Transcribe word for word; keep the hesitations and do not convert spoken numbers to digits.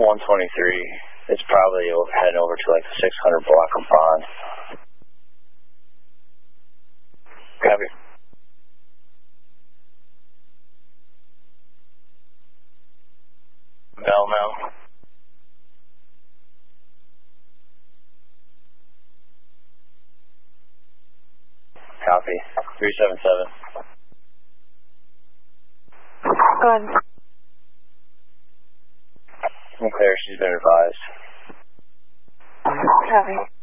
one twenty-three. It's probably heading over to like the six hundred block of Bond. Copy. Bell now. Copy. three seven seven. Go ahead. I'm clear, she's been advised. Copy.